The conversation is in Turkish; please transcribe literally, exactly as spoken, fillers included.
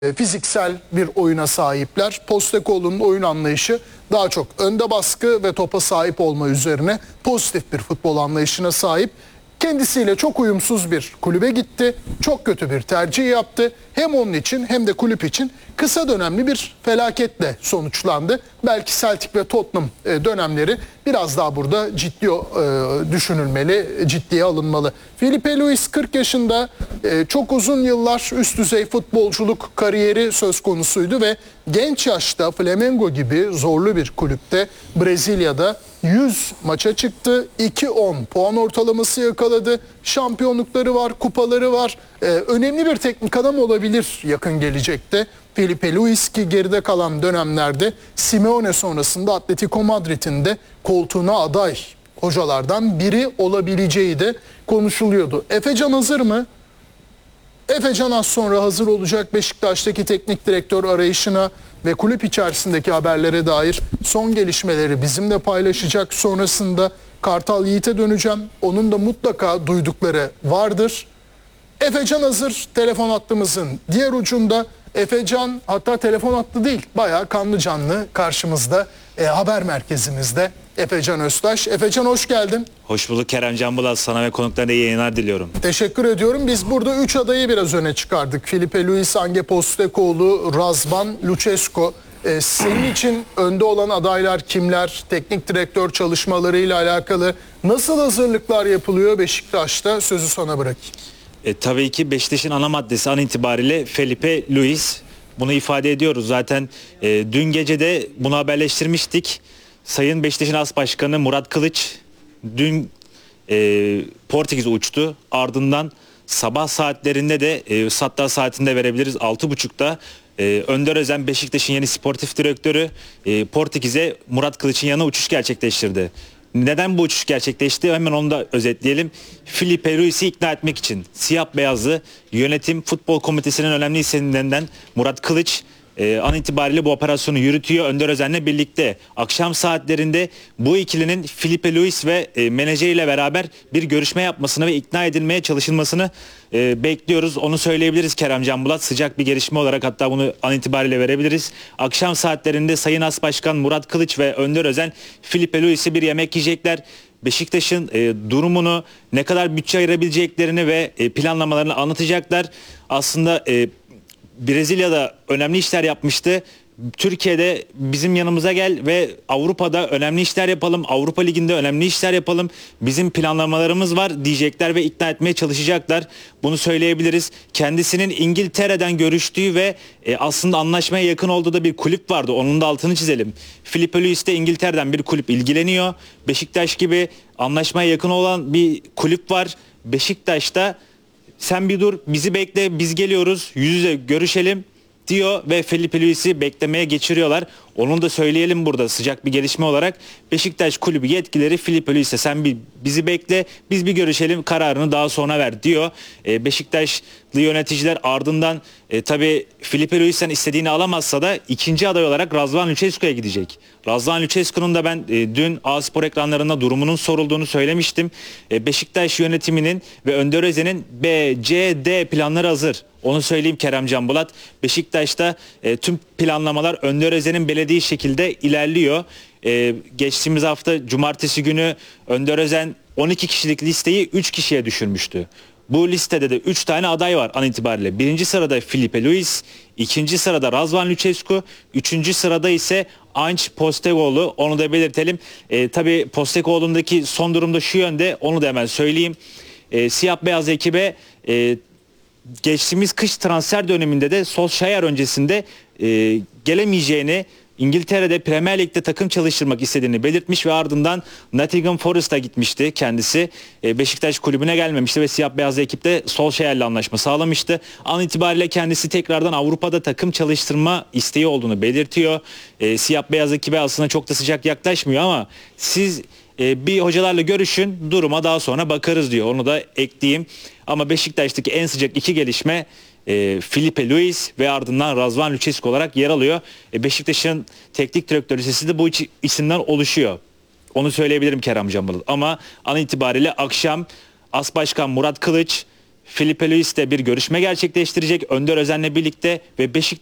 e, fiziksel bir oyuna sahipler. Postecoglou'nun oyun anlayışı daha çok önde baskı ve topa sahip olma üzerine pozitif bir futbol anlayışına sahip. Kendisiyle çok uyumsuz bir kulübe gitti. Çok kötü bir tercih yaptı. Hem onun için hem de kulüp için kısa dönemli bir felaketle sonuçlandı. Belki Celtic ve Tottenham dönemleri biraz daha burada ciddi düşünülmeli, ciddiye alınmalı. Filipe Luis kırk yaşında, çok uzun yıllar üst düzey futbolculuk kariyeri söz konusuydu ve genç yaşta Flamengo gibi zorlu bir kulüpte Brezilya'da yüz maça çıktı. iki on puan ortalaması yakaladı. Şampiyonlukları var, kupaları var. Ee, önemli bir teknik adam olabilir yakın gelecekte. Filipe Luis ki geride kalan dönemlerde Simeone sonrasında Atletico Madrid'in de koltuğuna aday hocalardan biri olabileceği de konuşuluyordu. Efecan hazır mı? Efecan az sonra hazır olacak. Beşiktaş'taki teknik direktör arayışına ve kulüp içerisindeki haberlere dair son gelişmeleri bizimle paylaşacak. Sonrasında Kartal Yiğit'e döneceğim. Onun da mutlaka duydukları vardır. Efecan hazır. Telefon hattımızın diğer ucunda. Efecan, hatta telefon hattı değil, bayağı kanlı canlı karşımızda, e, haber merkezimizde Efecan Öztaş. Efecan hoş geldin. Hoş bulduk Kerem Can Bulat. Sana ve konuklarına iyi yayınlar diliyorum. Teşekkür ediyorum. Biz burada üç adayı biraz öne çıkardık. Filipe Luis, Ange Postecoglou, Razvan Lucescu. Ee, senin için önde olan adaylar kimler? Teknik direktör çalışmalarıyla alakalı nasıl hazırlıklar yapılıyor Beşiktaş'ta? Sözü sana bırakayım. E, tabii ki Beşiktaş'ın ana maddesi an itibariyle Filipe Luis. Bunu ifade ediyoruz. Zaten e, dün gece de bunu haberleştirmiştik. Sayın Beşiktaş'ın As Başkanı Murat Kılıç dün e, Portekiz'e uçtu. Ardından sabah saatlerinde de e, hatta saatinde verebiliriz altı buçukta e, Önder Özen Beşiktaş'ın yeni sportif direktörü e, Portekiz'e Murat Kılıç'ın yanına uçuş gerçekleştirdi. Neden bu uçuş gerçekleşti? Hemen onu da özetleyelim. Filipe Luis'i ikna etmek için siyah beyazlı yönetim futbol komitesinin önemli isimlerinden Murat Kılıç e, an itibariyle bu operasyonu yürütüyor. Önder Özen'le birlikte akşam saatlerinde bu ikilinin Filipe Luis ve e, menajeriyle beraber bir görüşme yapmasını ve ikna edilmeye çalışılmasını e, bekliyoruz. Onu söyleyebiliriz Kerem Can Bulat. Sıcak bir gelişme olarak hatta bunu an itibariyle verebiliriz. Akşam saatlerinde Sayın As Başkan Murat Kılıç ve Önder Özen Filipe Luis'e bir yemek yiyecekler. Beşiktaş'ın e, durumunu, ne kadar bütçe ayırabileceklerini ve e, planlamalarını anlatacaklar. Aslında e, Brezilya'da önemli işler yapmıştı. Türkiye'de bizim yanımıza gel ve Avrupa'da önemli işler yapalım. Avrupa Ligi'nde önemli işler yapalım. Bizim planlamalarımız var diyecekler ve ikna etmeye çalışacaklar. Bunu söyleyebiliriz. Kendisinin İngiltere'den görüştüğü ve e, aslında anlaşmaya yakın olduğu da bir kulüp vardı. Onun da altını çizelim. Filipe Luis de İngiltere'den bir kulüp ilgileniyor. Beşiktaş gibi anlaşmaya yakın olan bir kulüp var. Beşiktaş'ta sen bir dur, bizi bekle, biz geliyoruz, yüz yüze görüşelim diyor ve Filipe Luis'i beklemeye geçiriyorlar. Onu da söyleyelim burada sıcak bir gelişme olarak. Beşiktaş kulübü yetkileri Filipe Luis'e sen bir bizi bekle, biz bir görüşelim, kararını daha sonra ver diyor. E, Beşiktaşlı yöneticiler ardından e, tabii Filipe Luis'ten istediğini alamazsa da ikinci aday olarak Razvan Lucescu'ya gidecek. Razvan Lucescu'nun da ben e, dün A-Spor ekranlarında durumunun sorulduğunu söylemiştim. E, Beşiktaş yönetiminin ve Önder Özen'in B, C, D planları hazır. Onu söyleyeyim Kerem Can Bulat. Beşiktaş'ta e, tüm planlamalar Önder Özen'in belediği şekilde ilerliyor. E, geçtiğimiz hafta cumartesi günü Önder Özen on iki kişilik listeyi üç kişiye düşürmüştü. Bu listede de üç tane aday var an itibariyle. Birinci sırada Filipe Luis, ikinci sırada Razvan Lucescu, üçüncü sırada ise Ange Postecoglou. Onu da belirtelim. E, tabii Postecoglou'ndaki son durumda şu yönde, onu da hemen söyleyeyim. E, siyah beyaz ekibe e, geçtiğimiz kış transfer döneminde de Solskjaer öncesinde e, gelemeyeceğini, İngiltere'de Premier Lig'de takım çalıştırmak istediğini belirtmiş ve ardından Nottingham Forest'a gitmişti kendisi. E, Beşiktaş kulübüne gelmemişti ve siyah beyazlı ekipte Solskjaer'le anlaşma sağlamıştı. An itibariyle kendisi tekrardan Avrupa'da takım çalıştırma isteği olduğunu belirtiyor. E, siyah beyaz ekibe aslında çok da sıcak yaklaşmıyor ama siz e, bir hocalarla görüşün, duruma daha sonra bakarız diyor. Onu da ekleyeyim. Ama Beşiktaş'taki en sıcak iki gelişme E, Filipe Luis ve ardından Razvan Lucescu olarak yer alıyor. E, Beşiktaş'ın teknik direktör listesi de bu isimden oluşuyor. Onu söyleyebilirim Kerem Can Bulat. Ama an itibariyle akşam As Başkan Murat Kılıç, Felipe Luis de bir görüşme gerçekleştirecek Önder Özen'le birlikte ve Beşiktaş